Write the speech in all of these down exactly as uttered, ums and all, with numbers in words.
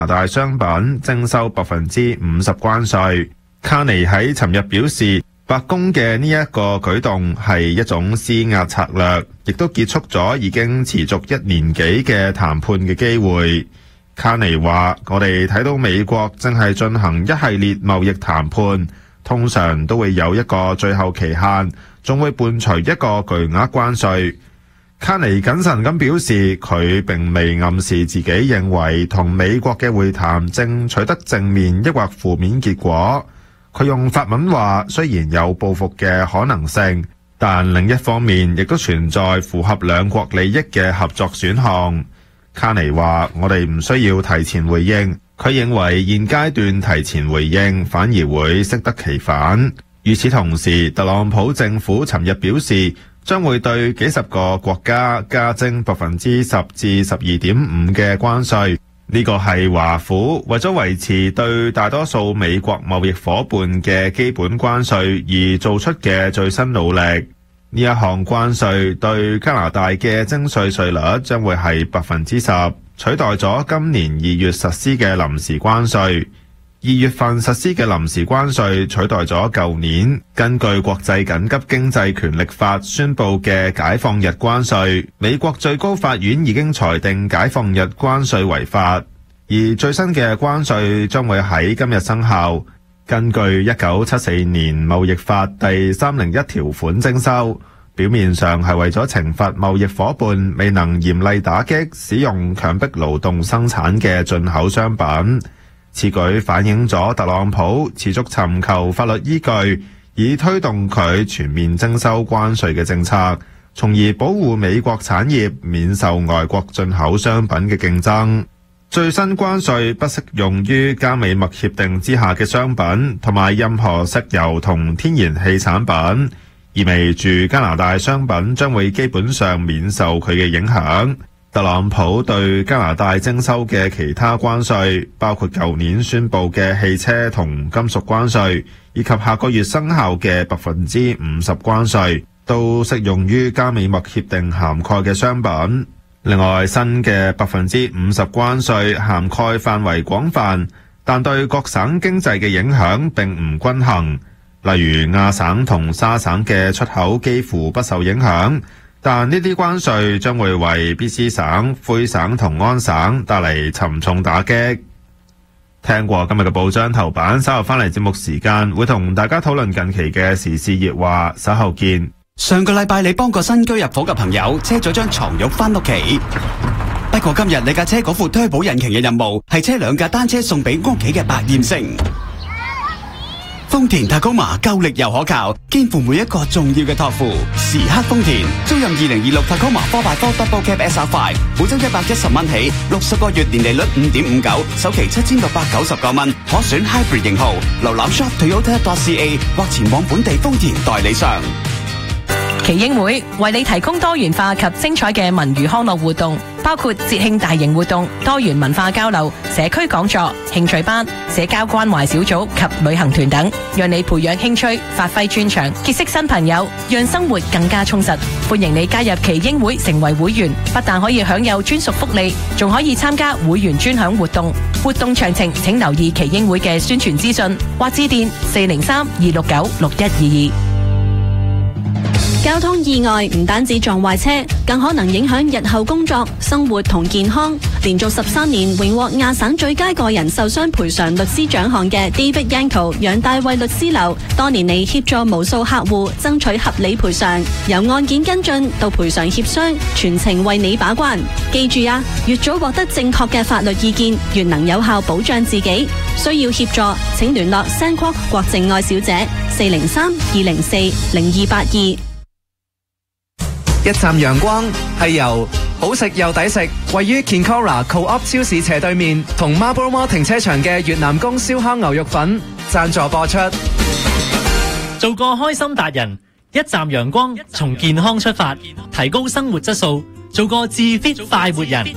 拿大商品徵收百分之五十關稅。卡尼喺尋日表示，白宮嘅呢一個舉動係一種施壓策略，亦都結束咗已經持續一年幾嘅談判嘅機會。卡尼話：我哋睇到美國正係進行一系列貿易談判，通常都會有一個最後期限，仲會伴隨一個巨額關稅。卡尼謹慎咁表示，佢並未暗示自己認為同美國嘅會談正取得正面抑或負面結果。佢用法文話，雖然有報復嘅可能性，但另一方面亦都存在符合兩國利益嘅合作選項。卡尼話：我哋唔需要提前回應。佢認為現階段提前回應反而會適得其反。與此同時，特朗普政府尋日表示，將會對幾十個國家加徵百分之十至十二點五嘅關稅。呢個係華府為咗維持對大多數美國貿易夥伴嘅基本關稅而做出嘅最新努力。呢一項關稅對加拿大嘅徵稅稅率將會係百分之十，取代咗今年二月實施嘅臨時關稅。二月份實施嘅臨時關稅取代咗舊年根據國際緊急經濟權力法宣布嘅解放日關稅。美國最高法院已經裁定解放日關稅違法，而最新嘅關稅將會喺今日生效。根據一九七四年貿易法第三零一條款徵收，表面上係為咗懲罰貿易夥伴未能嚴厲打擊使用強迫勞動生產嘅進口商品。此舉反映咗特朗普持續尋求法律依據，以推動佢全面徵收關稅嘅政策，從而保護美國產業免受外國進口商品嘅競爭。最新關稅不適用於加美墨協定之下嘅商品，同埋任何石油同天然氣產品，意味住加拿大商品將會基本上免受佢嘅影響。特朗普對加拿大徵收嘅其他關稅，包括舊年宣布嘅汽車同金屬關稅，以及下個月生效嘅百分之五十關稅，都適用於加美墨協定涵蓋嘅商品。另外，新嘅百分之五十關稅涵蓋範圍廣泛，但對各省經濟嘅影響並唔均衡。例如亞省同沙省嘅出口幾乎不受影響，但呢啲關稅將會為 B C 省、魁省同安省帶嚟沉重打擊。聽過今日嘅報章頭版，稍後翻嚟節目時間會同大家討論近期嘅時事熱話，稍後見。 上個禮拜你幫個新居入伙嘅朋友車咗張床褥翻屋企，不過今日你架車嗰副推保引擎嘅任務係車兩架單車送俾屋企嘅百厭星。豐田塔高馬夠力又可靠，肩負每一個重要嘅託付。時刻豐田，租任二零二六塔高馬 四 by 四 Double Cab S R 五，每周一百一十蚊起，六十個月年利率五點五九，首期七千六百九十九蚊，可選 Hybrid 型號。瀏覽 shop toyota dot c a 或前往本地豐田代理商。 耆英會為你提供多元化及精彩嘅文娛康樂活動，包括節慶大型活動、多元文化交流、社區講座、興趣班、社交關懷小組及旅行團等，讓你培養興趣、發揮專長、結識新朋友，讓生活更加充實。歡迎你加入耆英會成為會員，不但可以享有專屬福利，仲可以參加會員專享活動。活動詳情請留意耆英會嘅宣傳資訊，或致電四零三二六九六一二二。 交通意外唔單止撞壞車，更可能影響日後工作、生活同健康。連續十三年榮獲亞省最佳個人受傷賠償律師獎項嘅 David Yanko 楊大衛律師樓，多年嚟協助無數客戶爭取合理賠償，由案件跟進到賠償協商，全程為你把關。記住啊，越早獲得正確嘅法律意見，越能有效保障自己。需要協助，請聯絡 Sandquark 郭靜愛小姐四零三二零四零二八二。 一站陽光係由好食又抵食，位於 Kinkora Co-op 超市斜對面同 Marlborough Mall 停車場嘅越南宮燒烤牛肉粉贊助播出。 做個開心達人，一站陽光，從健康出發，提高生活質素，做個自 fit 快活人。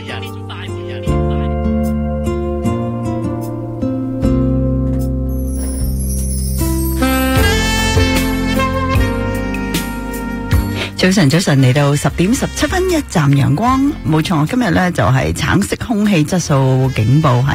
早晨，早晨，嚟到十點十七分，一站陽光，冇錯，今日咧就係橙色空氣質素警報係